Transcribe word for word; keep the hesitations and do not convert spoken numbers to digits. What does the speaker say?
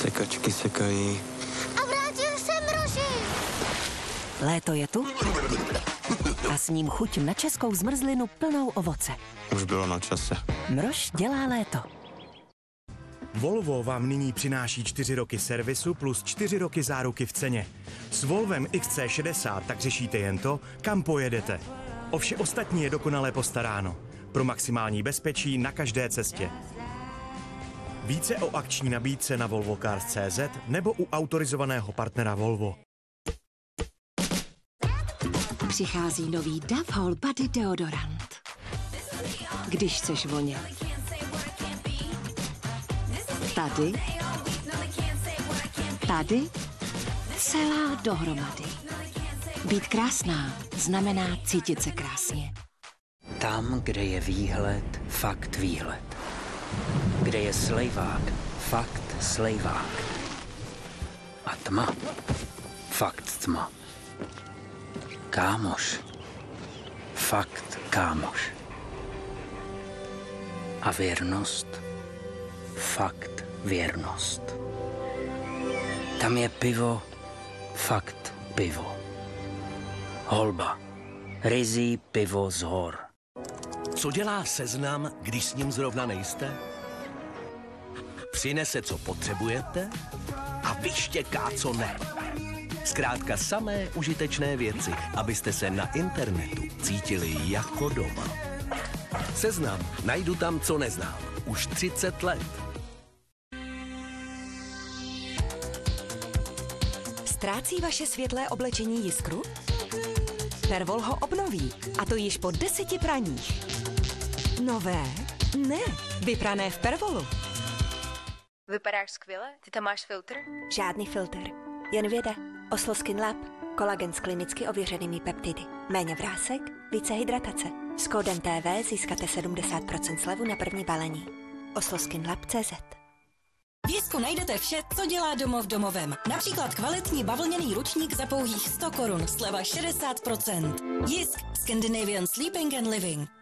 Sekačky sekají. A vrátil se Mroži. Léto je tu a s ním chuť na českou zmrzlinu plnou ovoce. Už bylo na čase. Mrož dělá léto. Volvo vám nyní přináší čtyři roky servisu plus čtyři roky záruky v ceně. S Volvem X C šedesát tak řešíte jen to, kam pojedete. O vše ostatní je dokonale postaráno. Pro maximální bezpečí na každé cestě. Více o akční nabídce na volvo cars tečka cé zet nebo u autorizovaného partnera Volvo. Přichází nový Dove Whole Body deodorant. Když chceš vonět. Tady. Tady. Celá dohromady. Být krásná znamená cítit se krásně. Tam, kde je výhled, fakt výhled. Kde je slejvák, fakt slejvák. A tma, fakt tma. Kámoš, fakt kámoš. A věrnost, fakt věrnost. Tam je pivo, fakt pivo. Holba, ryzí pivo z hor. Co dělá Seznam, když s ním zrovna nejste? Přinese, co potřebujete a vyštěká, co ne. Zkrátka samé užitečné věci, abyste se na internetu cítili jako doma. Seznam, najdu tam, co neznám. Už třicet let. Ztrácí vaše světlé oblečení jiskru? Pervol ho obnoví, a to již po deseti praních. Nové? Ne, vyprané v Pervolu. Vypadáš skvěle? Ty tam máš filtr? Žádný filtr, jen věda. Oslo Skin Lab. Kolagen s klinicky ověřenými peptidy. Méně vrásek, více hydratace. S kódem T V získáte sedmdesát procent slevu na první balení. oslo skin lab tečka cé zet. V Jisku najdete vše, co dělá domov domovem. Například kvalitní bavlněný ručník za pouhých sto korun, sleva šedesát procent. Jisk, Scandinavian Sleeping and Living.